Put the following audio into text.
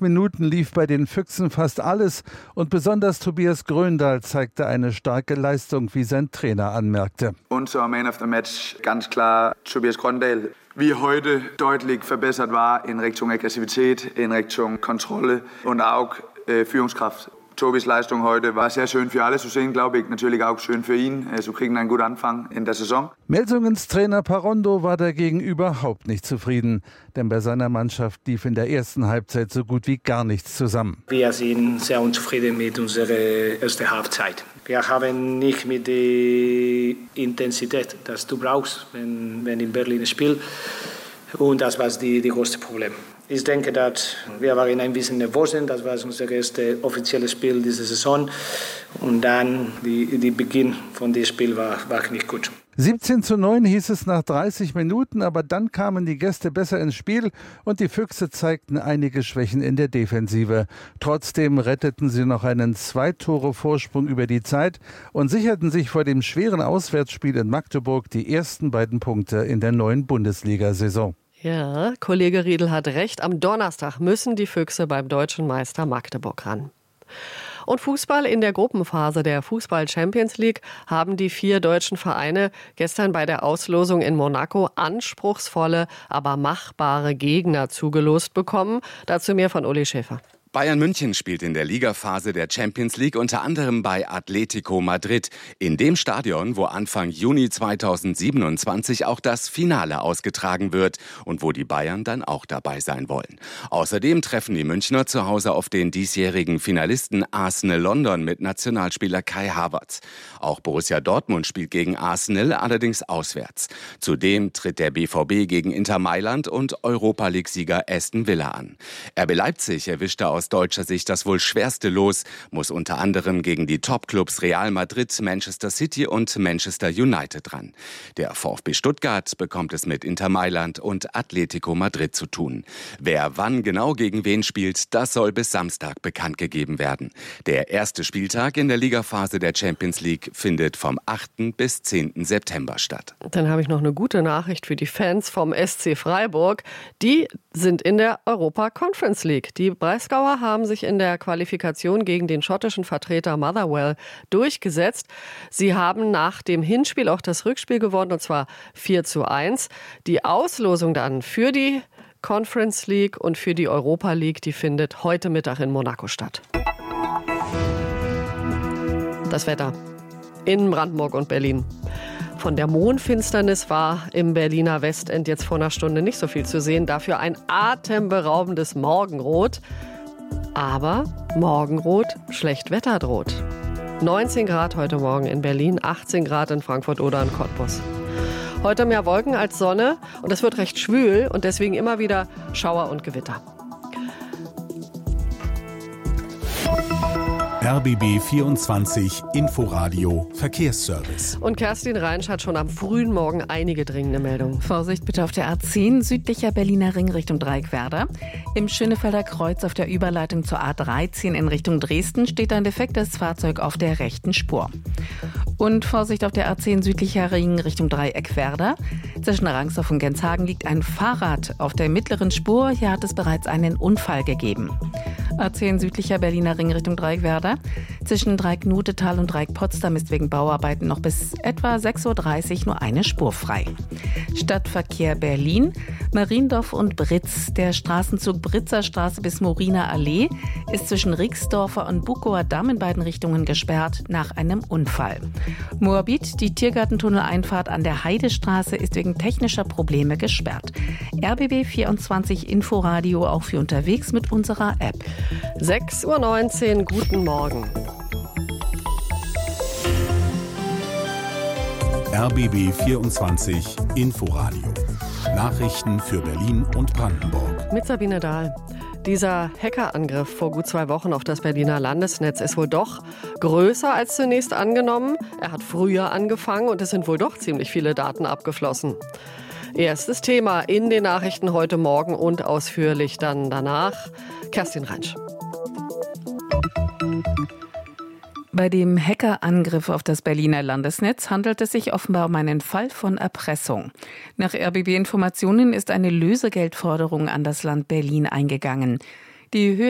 Minuten lief bei den Füchsen fast alles und besonders Tobias Gröndahl zeigte eine starke Leistung, wie sein Trainer anmerkte. Unser Man of the Match, ganz klar Tobias Gröndahl, wie heute deutlich verbessert war in Richtung Aggressivität, in Richtung Kontrolle und auch Führungskraft. Tobis Leistung heute war sehr schön für alle zu sehen, glaube ich. Natürlich auch schön für ihn. So kriegen einen guten Anfang in der Saison. Melsungens Trainer Parondo war dagegen überhaupt nicht zufrieden. Denn bei seiner Mannschaft lief in der ersten Halbzeit so gut wie gar nichts zusammen. Wir sind sehr unzufrieden mit unserer ersten Halbzeit. Wir haben nicht mit der Intensität, das du brauchst, wenn in Berlin spielt. Und das war das größte Problem. Ich denke, dass wir waren ein bisschen nervös. Das war unser erstes offizielles Spiel dieser Saison. Und dann, der Beginn von dem Spiel war nicht gut. 17:9 hieß es nach 30 Minuten, aber dann kamen die Gäste besser ins Spiel und die Füchse zeigten einige Schwächen in der Defensive. Trotzdem retteten sie noch einen 2-Tore-Vorsprung über die Zeit und sicherten sich vor dem schweren Auswärtsspiel in Magdeburg die ersten beiden Punkte in der neuen Bundesliga-Saison. Ja, Kollege Riedl hat recht. Am Donnerstag müssen die Füchse beim deutschen Meister Magdeburg ran. Und Fußball in der Gruppenphase der Fußball-Champions League haben die 4 deutschen Vereine gestern bei der Auslosung in Monaco anspruchsvolle, aber machbare Gegner zugelost bekommen. Dazu mehr von Uli Schäfer. Bayern München spielt in der Ligaphase der Champions League unter anderem bei Atletico Madrid, in dem Stadion, wo Anfang Juni 2027 auch das Finale ausgetragen wird und wo die Bayern dann auch dabei sein wollen. Außerdem treffen die Münchner zu Hause auf den diesjährigen Finalisten Arsenal London mit Nationalspieler Kai Havertz. Auch Borussia Dortmund spielt gegen Arsenal, allerdings auswärts. Zudem tritt der BVB gegen Inter Mailand und Europa-League-Sieger Aston Villa an. RB Leipzig erwischte aus deutscher Sicht das wohl schwerste Los, muss unter anderem gegen die Topclubs Real Madrid, Manchester City und Manchester United ran. Der VfB Stuttgart bekommt es mit Inter Mailand und Atletico Madrid zu tun. Wer wann genau gegen wen spielt, das soll bis Samstag bekannt gegeben werden. Der erste Spieltag in der Ligaphase der Champions League findet vom 8. bis 10. September statt. Dann habe ich noch eine gute Nachricht für die Fans vom SC Freiburg. Die sind in der Europa Conference League. Die Breisgauer haben sich in der Qualifikation gegen den schottischen Vertreter Motherwell durchgesetzt. Sie haben nach dem Hinspiel auch das Rückspiel gewonnen, und zwar 4:1. Die Auslosung dann für die Conference League und für die Europa League, die findet heute Mittag in Monaco statt. Das Wetter in Brandenburg und Berlin. Von der Mondfinsternis war im Berliner Westend jetzt vor einer Stunde nicht so viel zu sehen. Dafür ein atemberaubendes Morgenrot. Aber Morgenrot, schlecht Wetter droht. 19 Grad heute Morgen in Berlin, 18 Grad in Frankfurt oder in Cottbus. Heute mehr Wolken als Sonne und es wird recht schwül und deswegen immer wieder Schauer und Gewitter. RBB 24 Inforadio Verkehrsservice. Und Kerstin Reinsch hat schon am frühen Morgen einige dringende Meldungen. Vorsicht bitte auf der A10 südlicher Berliner Ring Richtung Dreieckwerder. Im Schönefelder Kreuz auf der Überleitung zur A13 in Richtung Dresden steht ein defektes Fahrzeug auf der rechten Spur. Und Vorsicht auf der A10 südlicher Ring Richtung Dreieckwerder. Zwischen Rangsdorf und Genshagen liegt ein Fahrrad auf der mittleren Spur. Hier hat es bereits einen Unfall gegeben. A10 südlicher Berliner Ring Richtung Dreieckwerder. Zwischen Dreieck-Nutetal und Dreieck-Potsdam ist wegen Bauarbeiten noch bis etwa 6:30 Uhr nur eine Spur frei. Stadtverkehr Berlin, Mariendorf und Britz. Der Straßenzug Britzer Straße bis Moriner Allee ist zwischen Rixdorfer und Bukower Damm in beiden Richtungen gesperrt nach einem Unfall. Moabit, die Tiergartentunneleinfahrt an der Heidestraße ist wegen technischer Probleme gesperrt. RBB 24 Inforadio auch für unterwegs mit unserer App. 6:19 Uhr, guten Morgen. RBB 24 Inforadio. Nachrichten für Berlin und Brandenburg. Mit Sabine Dahl. Dieser Hackerangriff vor gut 2 Wochen auf das Berliner Landesnetz ist wohl doch größer als zunächst angenommen. Er hat früher angefangen und es sind wohl doch ziemlich viele Daten abgeflossen. Erstes Thema in den Nachrichten heute Morgen und ausführlich dann danach. Kerstin Reinsch. Bei dem Hackerangriff auf das Berliner Landesnetz handelt es sich offenbar um einen Fall von Erpressung. Nach RBB-Informationen ist eine Lösegeldforderung an das Land Berlin eingegangen. Die Höhe